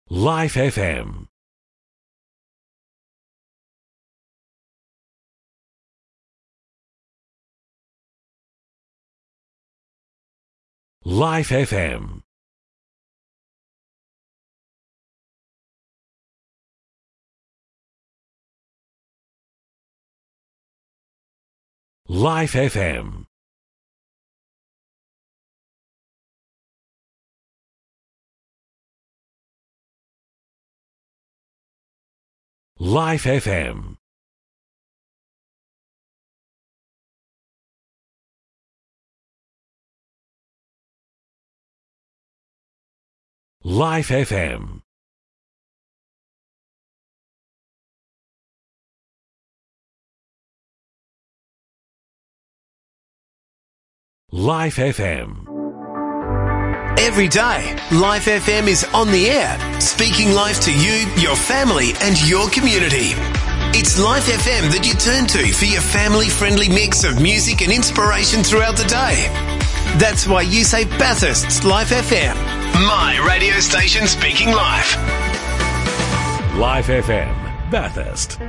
Life FM. Life FM. Life FM. Life FM. Life FM. Life FM. Every day, Life FM is on the air, speaking life to you, your family and your community. It's Life FM that you turn to for your family-friendly mix of music and inspiration throughout the day. That's why you say Bathurst's Life FM, my radio station speaking life. Life FM, Bathurst.